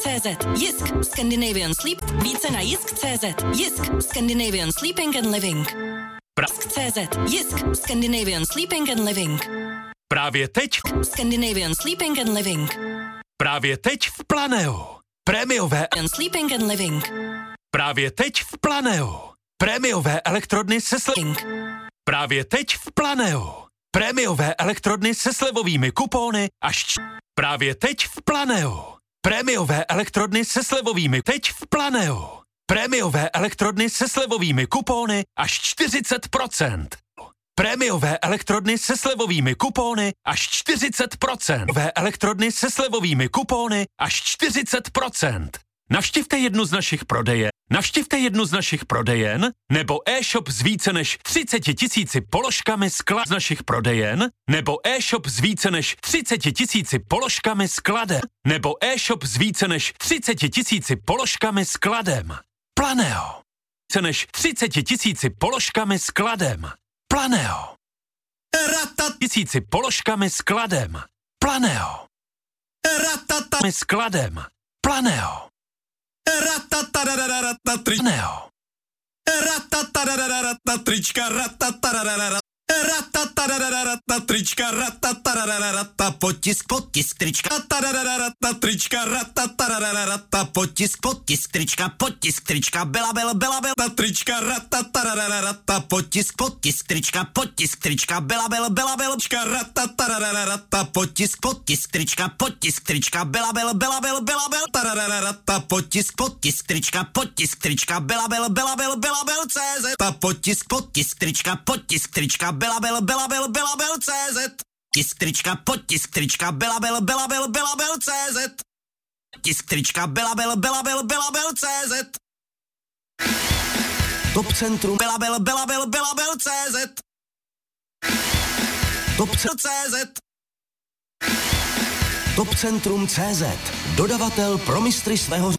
Jisk.cz. Jisk. Scandinavian Sleep. Více na Jisk.cz. Jisk. Scandinavian Sleeping and Living. Jisk.cz. Jisk. Scandinavian Sleeping and Living. Právě teď Scandinavian Sleeping and Living. Právě teď v Planeu. Prémiové Sleeping and Living. Právě teď v Planeu. Prémiové elektrodny se Právě teď v Planeu. Prémiové elektrodny se slevovými kupóny až Právě teď v Planeu. Prémiové elektrodny se slevovými teď v Planeu. Prémiové elektrodny se slevovými kupóny až 40%. Prémiové elektrodny se slevovými kupóny až 40%. Prémiové elektrodny se slevovými kupóny až 40%. Navštivte jednu z našich prodejen nebo e-shop s více než 30 000 položkami z našich prodejen nebo e-shop s více než 30 000 položkami skladem nebo e-shop s více než 30 000 položkami skladem. Planeo. Více než 30 000 položkami skladem. Planeo. 1000 položkami skladem. Planeo. Skladem. Planeo. Planeo. Trička trička potisk trička trička potisk trička bela trička potisk trička bela potisk trička bela potisk trička bela CZ potisk trička bela CZ tisk trička bela CZ tisk trička bela CZ Top centrum bela CZ Top CZ Top centrum CZ dodavatel pro mistry svého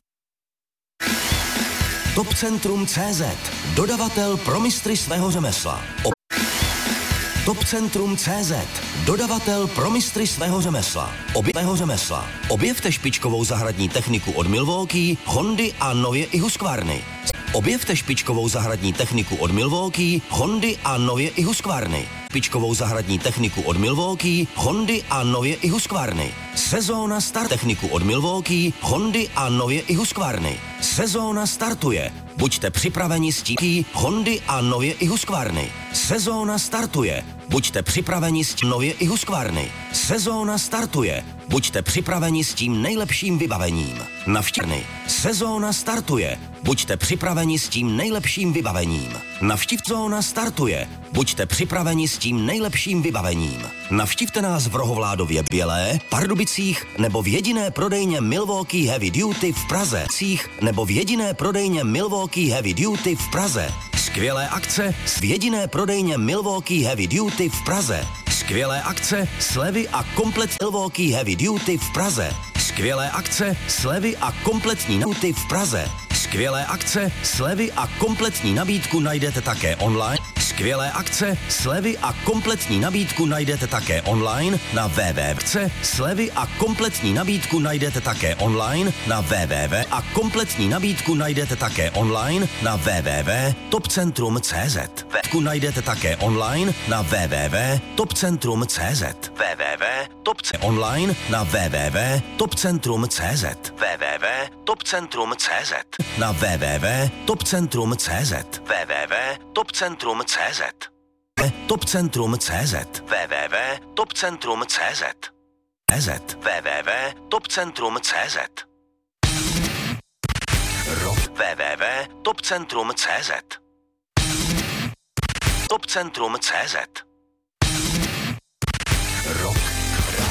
Top centrum CZ dodavatel pro mistry svého řemesla. Top centrum CZ dodavatel pro mistry svého řemesla. Objevte špičkovou zahradní techniku od Milwaukee, Hondy a nově i Husqvarny. Objevte špičkovou zahradní techniku od Milwaukee, Hondy a nově i Husqvarny. Špičkovou zahradní techniku od Milwaukee, Hondy a nově i Husqvarny. Sezóna start techniku od Milwaukee, Hondy a nově i Husqvarny. Sezóna startuje. Buďte připraveni s tím Hondy a nově i Husqvarny. Sezóna startuje. Buďte připraveni s tím nově i Husqvarny. Sezóna startuje. Buďte připraveni s tím nejlepším vybavením. Navštivte. Sezóna startuje. Buďte připraveni s tím nejlepším vybavením. Zóna startuje. Buďte připraveni s tím nejlepším vybavením. Navštivte nás v Rohovládově Bělé, Pardubicích nebo v jediné prodejně Milwaukee Heavy Duty v Praze. Nebo v jediné prodejně Milwaukee Heavy Duty v Praze. Skvělé akce v jediné prodejně Milwaukee Heavy Duty v Praze. Skvělé akce, slevy a komplet Milwaukee Heavy Duty v Praze. Skvělé akce, slevy a kompletní nabídky v Praze. Skvělé akce, slevy a kompletní nabídku najdete také online. Skvělé akce, slevy a kompletní nabídku najdete také online na www. Slevy a kompletní nabídku najdete také online na www. A kompletní nabídku najdete také online na www.topcentrum.cz. Najdete také online na www.topcentrum.cz. Online na www.topcentrum.cz. www.topcentrum.cz. Na www.topcentrum.cz. www.topcentrum.cz. Topcentrum.cz. www.topcentrum.cz. www.topcentrum.cz. www.topcentrum.cz. Topcentrum.cz.